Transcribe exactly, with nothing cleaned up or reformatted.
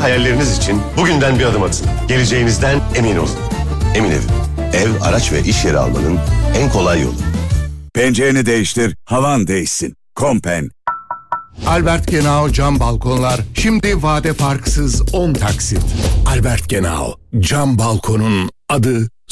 hayalleriniz için bugünden bir adım atın. Geleceğinizden emin olun. Emin Ev. Ev, araç ve iş yeri almanın en kolay yolu. Pencereni değiştir, havan değişsin. Kompen. Albert Genau cam balkonlar şimdi vade farksız on taksit. Albert Genau cam balkonun adı